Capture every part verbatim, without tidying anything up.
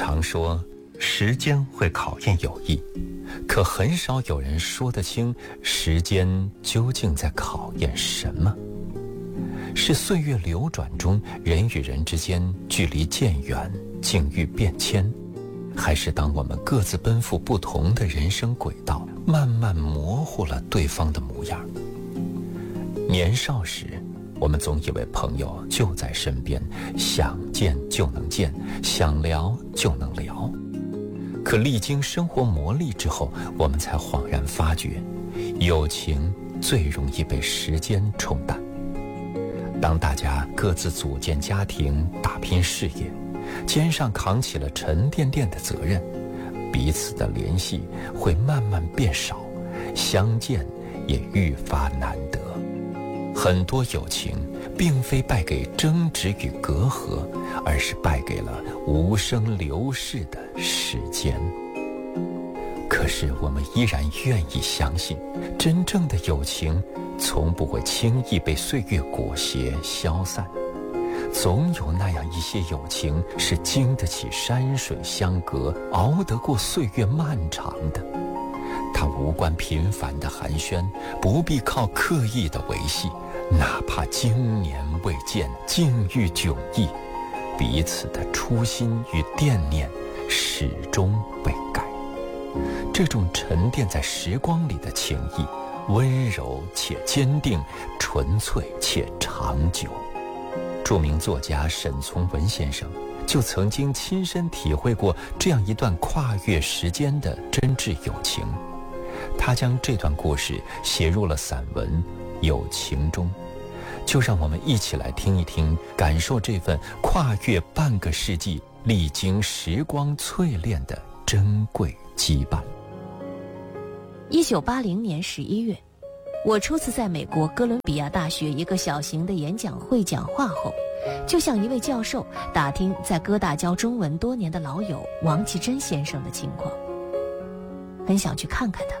常说时间会考验友谊，可很少有人说得清时间究竟在考验什么。是岁月流转中人与人之间距离渐远，境遇变迁，还是当我们各自奔赴不同的人生轨道，慢慢模糊了对方的模样。年少时我们总以为朋友就在身边，想见就能见，想聊就能聊。可历经生活磨砺之后，我们才恍然发觉，友情最容易被时间冲淡。当大家各自组建家庭，打拼事业，肩上扛起了沉甸甸的责任，彼此的联系会慢慢变少，相见也愈发难得。很多友情并非败给争执与隔阂，而是败给了无声流逝的时间。可是我们依然愿意相信，真正的友情从不会轻易被岁月裹挟消散。总有那样一些友情是经得起山水相隔，熬得过岁月漫长的。它无关频繁的寒暄，不必靠刻意的维系，哪怕经年未见，境遇迥异，彼此的初心与惦念始终未改。这种沉淀在时光里的情谊，温柔且坚定，纯粹且长久。著名作家沈从文先生就曾经亲身体会过这样一段跨越时间的真挚友情，他将这段故事写入了散文《友情》中。就让我们一起来听一听，感受这份跨越半个世纪、历经时光淬炼的珍贵羁绊。 一九八零年十一月，我初次在美国哥伦比亚大学一个小型的演讲会讲话后，就向一位教授打听在哥大教中文多年的老友王继珍先生的情况，很想去看看他。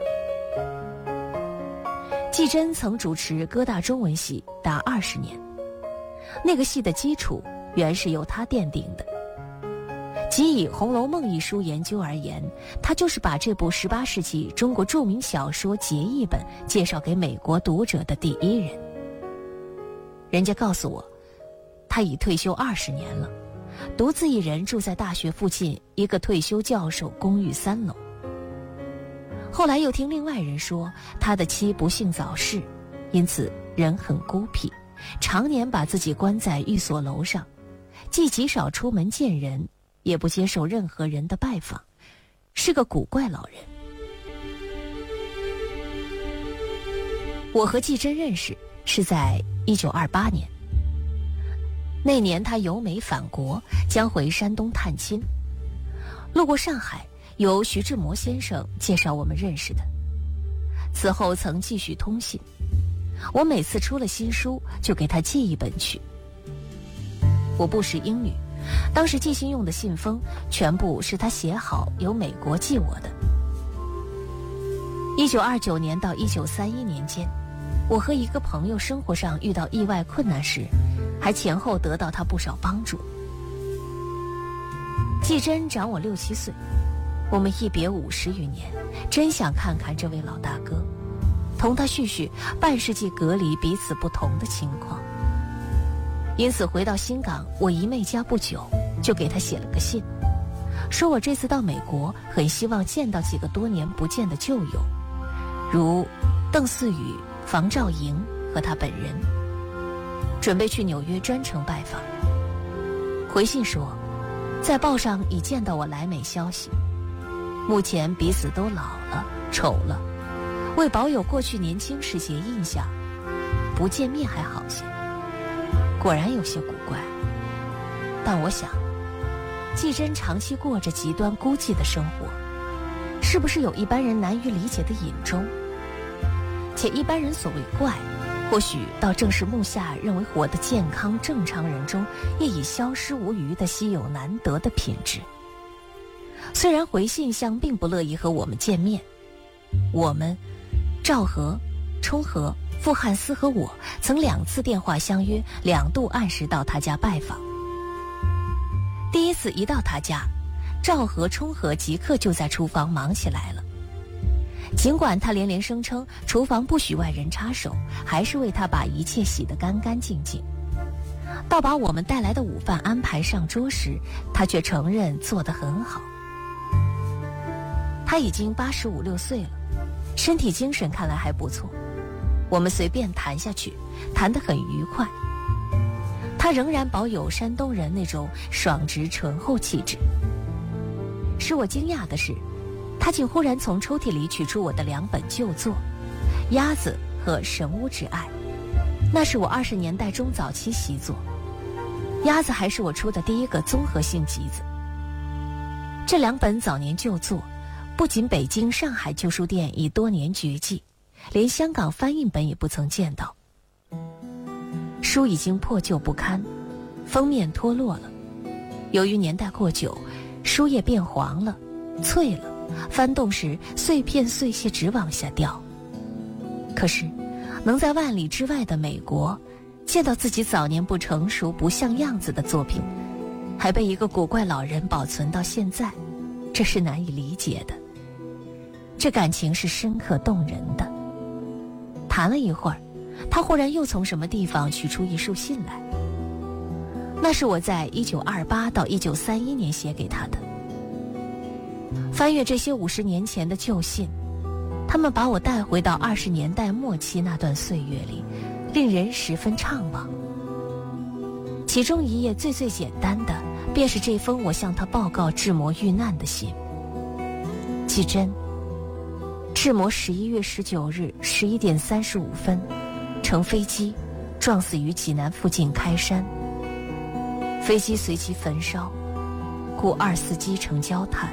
继珍曾主持哥大中文系达二十年，那个系的基础原是由他奠定的。即以《红楼梦》一书研究而言，他就是把这部十八世纪中国著名小说结译本介绍给美国读者的第一人。人家告诉我，他已退休二十年了，独自一人住在大学附近一个退休教授公寓三楼。后来又听另外人说，他的妻不幸早逝，因此人很孤僻，常年把自己关在寓所楼上，既极少出门见人，也不接受任何人的拜访，是个古怪老人。我和继珍认识是在一九二八年，那年他由美返国，将回山东探亲，路过上海，由徐志摩先生介绍我们认识的。此后曾继续通信，我每次出了新书就给他寄一本去。我不识英语，当时寄信用的信封全部是他写好由美国寄我的。一九二九年到一九三一年间，我和一个朋友生活上遇到意外困难时，还前后得到他不少帮助。继珍长我六七岁，我们一别五十余年，真想看看这位老大哥，同他叙叙半世纪隔离彼此不同的情况。因此回到新港我姨妹家不久，就给他写了个信，说我这次到美国很希望见到几个多年不见的旧友，如邓嗣宇、房兆莹和他本人，准备去纽约专程拜访。回信说在报上已见到我来美消息，目前彼此都老了丑了，为保有过去年轻时些印象，不见面还好些。果然有些古怪，但我想继珍长期过着极端孤寂的生活，是不是有一般人难于理解的隐衷？且一般人所谓怪，或许倒正是目下认为活得健康正常人中也已消失无余的稀有难得的品质。虽然回信箱并不乐意和我们见面，我们赵和、冲和、傅汉思和我曾两次电话相约，两度按时到他家拜访。第一次一到他家， 赵和、冲和即刻就在厨房忙起来了。尽管他连连声称厨房不许外人插手，还是为他把一切洗得干干净净。到把我们带来的午饭安排上桌时，他却承认做得很好。他已经八十五六岁了，身体精神看来还不错。我们随便谈下去，谈得很愉快。他仍然保有山东人那种爽直醇厚气质。使我惊讶的是，他竟忽然从抽屉里取出我的两本旧作《鸭子》和《神巫之爱》，那是我二十年代中早期习作。《鸭子》还是我出的第一个综合性集子。这两本早年旧作，不仅北京、上海旧书店已多年绝迹，连香港翻印本也不曾见到。书已经破旧不堪，封面脱落了，由于年代过久，书页变黄了、脆了，翻动时碎片碎屑直往下掉。可是能在万里之外的美国见到自己早年不成熟不像样子的作品，还被一个古怪老人保存到现在，这是难以理解的。这感情是深刻动人的。谈了一会儿，他忽然又从什么地方取出一束信来，那是我在一九二八到一九三一年写给他的。翻阅这些五十年前的旧信，他们把我带回到二十年代末期那段岁月里，令人十分怅惘。其中一页最最简单的，便是这封我向他报告志摩遇难的信。季真，志摩十一月十九日十一点三十五分，乘飞机撞死于济南附近开山，飞机随即焚烧，故二司机呈焦炭。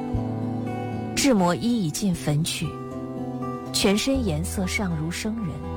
志摩衣已进坟去，全身颜色尚如生人。